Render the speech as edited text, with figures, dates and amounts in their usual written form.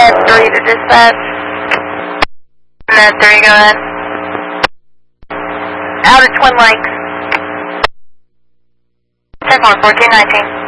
Med 3 to dispatch. Med 3, go ahead. Out at Twin Lakes. 10-4, 1419.